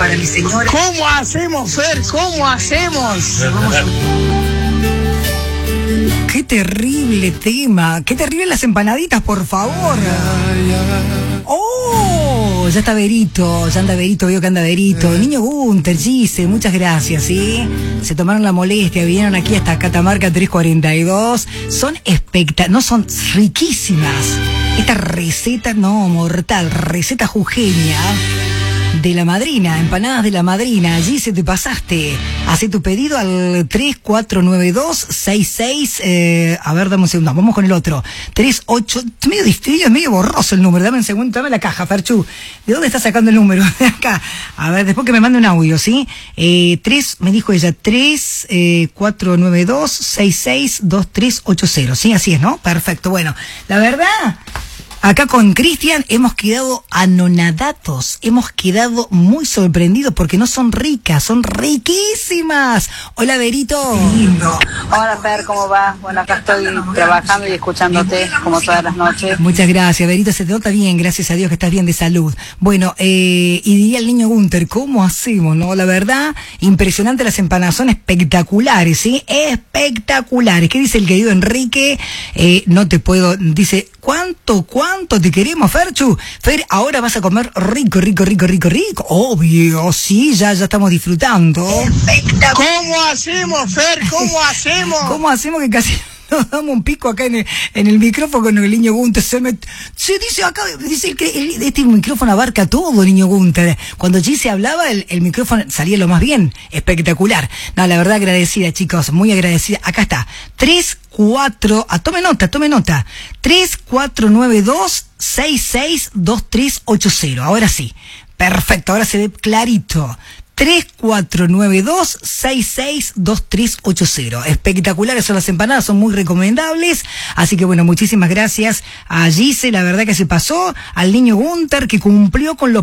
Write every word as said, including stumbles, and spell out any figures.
para mi señora. ¿Cómo hacemos, Fer? ¿Cómo hacemos? Qué terrible tema. Qué terrible las empanaditas, por favor. ¡Oh! Ya está Berito, ya anda Berito, veo que anda Berito. Niño Gunter, Gise, muchas gracias, ¿sí? Se tomaron la molestia, vinieron aquí hasta Catamarca tres cuarenta y dos. Son espectaculares, no, son riquísimas. Esta receta, no, mortal, receta jujeña de la madrina, empanadas de la madrina. Allí se te pasaste. Hacé tu pedido al tres cuatro nueve dos seis seis, eh, a ver, dame un segundo, vamos con el otro. tres ocho, es medio distinto, es medio borroso el número, dame un segundo, dame la caja, Ferchu. ¿De dónde estás sacando el número? De acá. A ver, después que me mande un audio, ¿sí? Eh, tres, me dijo ella, tres cuatro nueve dos seis seis dos tres ocho cero, ¿sí? Así es, ¿no? Perfecto, bueno, la verdad... Acá con Cristian hemos quedado anonadados, hemos quedado muy sorprendidos porque no son ricas, son riquísimas. Hola, Berito. Lindo. Hola, Fer, ¿cómo va? Bueno, acá estoy trabajando y escuchándote como todas las noches. Muchas gracias, Berito, se te nota bien, gracias a Dios que estás bien de salud. Bueno, eh, y diría el niño Gunter, ¿cómo hacemos, no? La verdad, impresionante, las empanadas son espectaculares, ¿sí? Espectaculares. ¿Qué dice el querido Enrique? Eh, no te puedo, dice, ¿cuánto, cuánto? ¿Cuánto te queremos, Ferchu? Fer, ahora vas a comer rico, rico, rico, rico, rico. Obvio, sí, ya, ya estamos disfrutando. Espectacular. ¿Cómo hacemos, Fer? ¿Cómo hacemos? ¿Cómo hacemos que casi nos damos un pico acá en el, en el micrófono con el niño Gunter? Se, me, se dice acá, dice que el, este micrófono abarca todo, niño Gunter. Cuando Gise hablaba, el, el micrófono salía lo más bien. Espectacular. No, la verdad, agradecida, chicos, muy agradecida. Acá está. Tres, cuatro, ah, tome nota, tome nota. tres cuatro nueve dos seis seis dos tres ocho cero. Ahora sí. Perfecto, ahora se ve clarito. tres cuatro nueve dos seis seis dos tres ocho cero. Espectaculares son las empanadas, son muy recomendables. Así que bueno, muchísimas gracias a Gise, la verdad que se pasó, al niño Gunter que cumplió con los